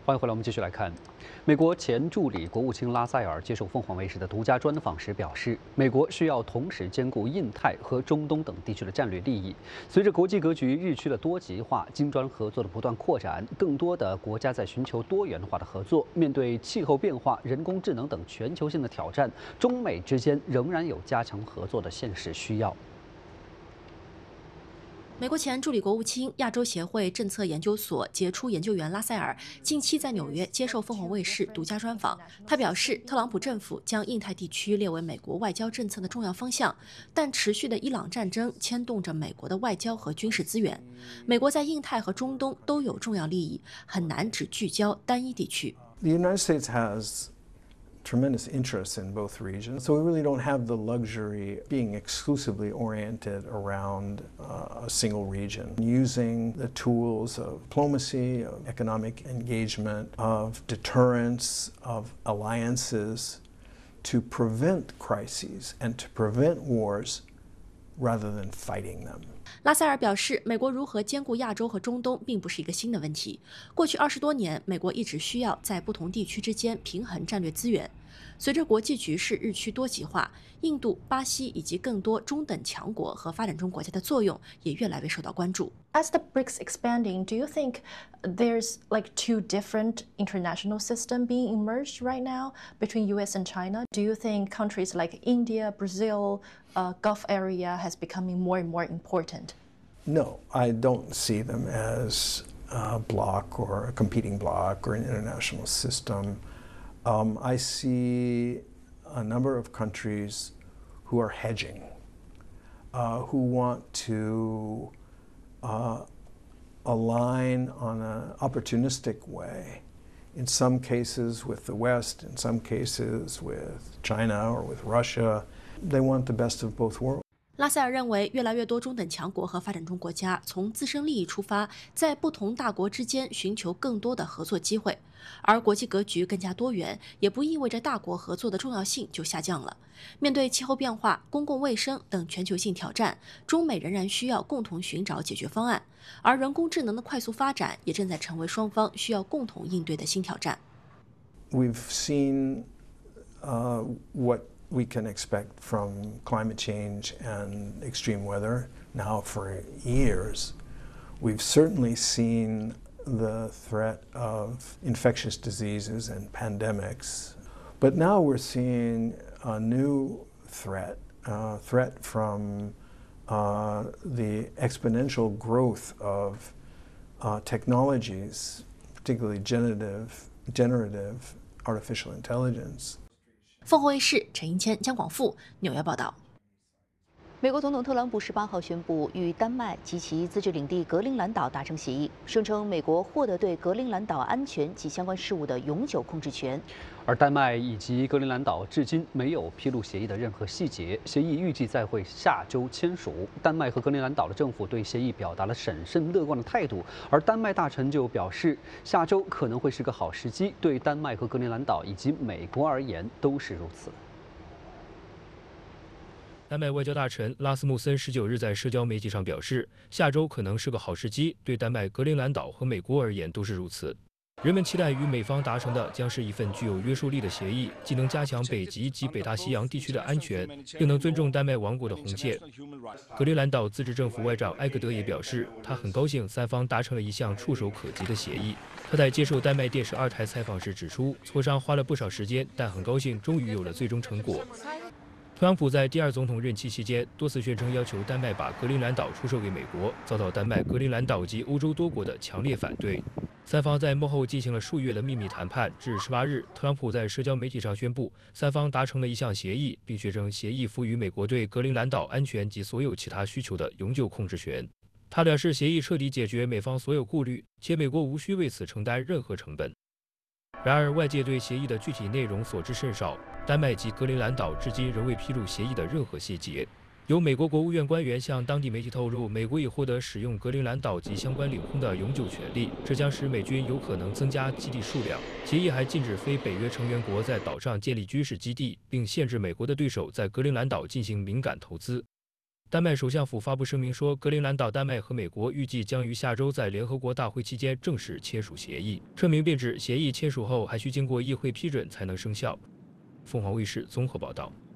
欢迎回来，我们继续来看，美国前助理国务卿拉塞尔接受凤凰卫视的独家专访时表示，美国需要同时兼顾印太和中东等地区的战略利益。随着国际格局日趋的多极化，金砖合作的不断扩展，更多的国家在寻求多元化的合作。面对气候变化、人工智能等全球性的挑战，中美之间仍然有加强合作的现实需要。 美国前助理国务卿、亚洲协会政策研究所杰出研究员拉塞尔近期在纽约接受凤凰卫视独家专访。他表示，特朗普政府将印太地区列为美国外交政策的重要方向，但持续的伊朗战争牵动着美国的外交和军事资源。美国在印太和中东都有重要利益，很难只聚焦单一地区。 The United States has tremendous interests in both regions, so we really don't have the luxury of being exclusively oriented around a single region. Using the tools of diplomacy, of economic engagement, of deterrence, of alliances to prevent crises and to prevent wars rather than fighting them. 拉塞尔表示，美国如何兼顾亚洲和中东并不是一个新的问题。过去20多年，美国一直需要在不同地区之间平衡战略资源。随着国际局势日趋多极化，印度、巴西以及更多中等强国和发展中国家的作用也越来越受到关注。 As the BRICS expanding, do you think there's like two different international systems being emerged right now between US and China? Do you think countries like India, Brazil, Gulf area has becoming more and more important? No, I don't see them as a bloc or a competing bloc or an international system. I see a number of countries who are hedging, who want to align on an opportunistic way, in some cases with the West, in some cases with China or with Russia. They want the best of both worlds. 拉塞尔认为，越来越多中等强国和发展中国家从自身利益出发，在不同大国之间寻求更多的合作机会，而国际格局更加多元，也不意味着大国合作的重要性就下降了。面对气候变化、公共卫生等全球性挑战，中美仍然需要共同寻找解决方案，而人工智能的快速发展也正在成为双方需要共同应对的新挑战。 We've seen what we can expect from climate change and extreme weather now for years. We've certainly seen the threat of infectious diseases and pandemics, but now we're seeing a new threat, threat from the exponential growth of technologies, particularly generative artificial intelligence. 凤凰卫视陈英谦、江广富纽约报道。 美国总统特朗普18号宣布与丹麦及其自治领地格陵兰岛达成协议，声称美国获得对格陵兰岛安全及相关事务的永久控制权。 而丹麦以及格陵兰岛至今没有披露协议的任何细节，协议预计在会下周签署。丹麦和格陵兰岛的政府对协议表达了审慎乐观的态度，而丹麦大臣就表示，下周可能会是个好时机，对丹麦和格陵兰岛以及美国而言都是如此。 丹麦外交大臣拉斯穆森19日在社交媒体上表示，下周可能是个好时机，对丹麦、格陵兰岛和美国而言都是如此。人们期待与美方达成的将是一份具有约束力的协议，既能加强北极及北大西洋地区的安全，又能尊重丹麦王国的红线。格陵兰岛自治政府外长埃格德也表示，他很高兴三方达成了一项触手可及的协议。他在接受丹麦电视2台采访时指出，磋商花了不少时间，但很高兴终于有了最终成果。 特朗普在第2总统任期期间多次宣称要求丹麦把格陵兰岛出售给美国，遭到丹麦、格陵兰岛及欧洲多国的强烈反对。三方在幕后进行了数月的秘密谈判，至18日，特朗普在社交媒体上宣布，三方达成了一项协议，并宣称协议赋予美国对格陵兰岛安全及所有其他需求的永久控制权。他表示，协议彻底解决美方所有顾虑，且美国无需为此承担任何成本。然而，外界对协议的具体内容所知甚少。 丹麦及格陵兰岛至今仍未披露协议的任何细节。有美国国务院官员向当地媒体透露，美国已获得使用格陵兰岛及相关领空的永久权利，这将使美军有可能增加基地数量。协议还禁止非北约成员国在岛上建立军事基地，并限制美国的对手在格陵兰岛进行敏感投资。 丹麦首相府发布声明说，格陵兰岛、丹麦和美国预计将于下周在联合国大会期间正式签署协议。声明并指，协议签署后还需经过议会批准才能生效。凤凰卫视综合报道。